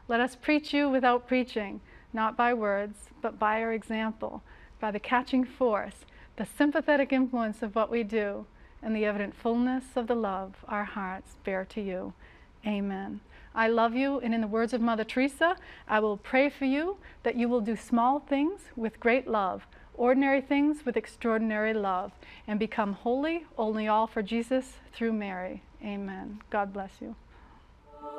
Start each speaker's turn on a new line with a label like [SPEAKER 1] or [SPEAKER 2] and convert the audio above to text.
[SPEAKER 1] Let us preach you without preaching, not by words, but by our example, by the catching force, the sympathetic influence of what we do, and the evident fullness of the love our hearts bear to you. Amen. I love you, and in the words of Mother Teresa, I will pray for you that you will do small things with great love, ordinary things with extraordinary love, and become holy, only all for Jesus through Mary. Amen. God bless you.